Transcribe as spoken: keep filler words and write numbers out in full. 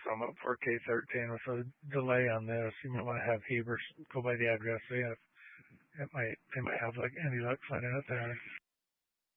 from it for K thirteen with a delay on this. You might want to have Heber go by the address they have. It might, they might have like any luck finding it there.